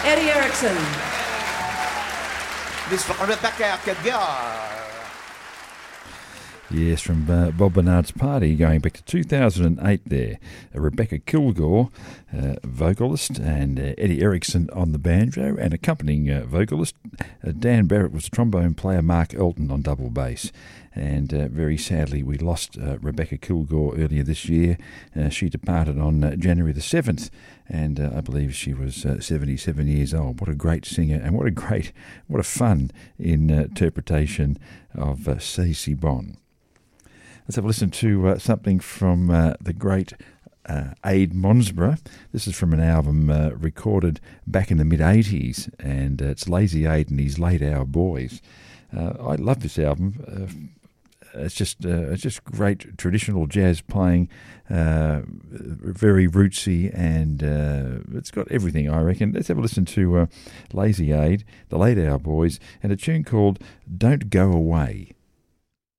Eddie Erickson. This for Rebecca Kilgore. Yes, from Bob Bernard's Party, going back to 2008 there. Rebecca Kilgore, vocalist, and Eddie Erickson on the banjo, and accompanying vocalist. Dan Barrett was trombone player, Mark Elton on double bass. And very sadly, we lost Rebecca Kilgore earlier this year. She departed on January the 7th, and I believe she was 77 years old. What a great singer, and what a fun interpretation of C.C. Bonn. Let's have a listen to something from the great Ade Monsborough. This is from an album recorded back in the mid-'80s, and it's Lazy Ade and his Late Hour Boys. I love this album. It's just great traditional jazz playing, very rootsy, and it's got everything, I reckon. Let's have a listen to Lazy Ade, the Late Hour Boys, and a tune called Don't Go Away.